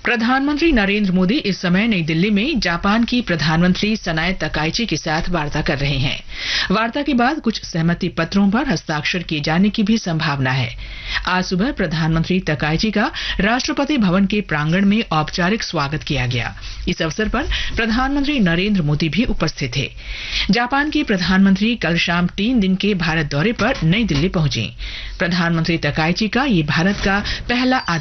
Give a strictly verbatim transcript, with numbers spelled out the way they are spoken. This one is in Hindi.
प्रधानमंत्री नरेंद्र मोदी इस समय नई दिल्ली में जापान की प्रधानमंत्री सनाए तकाइची के साथ वार्ता कर रहे हैं। वार्ता के बाद कुछ सहमति पत्रों पर हस्ताक्षर किए जाने की भी संभावना है। आज सुबह प्रधानमंत्री तकाइची का राष्ट्रपति भवन के प्रांगण में औपचारिक स्वागत किया गया। इस अवसर पर प्रधानमंत्री नरेंद्र मोदी भी उपस्थित थे। जापान की प्रधानमंत्री कल शाम तीन दिन के भारत दौरे पर नई दिल्ली पहुंची। प्रधानमंत्री तकाइची का ये भारत का पहला